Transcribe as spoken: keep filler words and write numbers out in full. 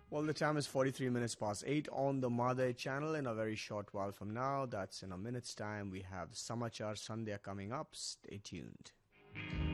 Well, the time is forty-three minutes past eight on the Mother channel. In a very short while from now, that's in a minute's time, we have Samachar Sandhya coming up. Stay tuned.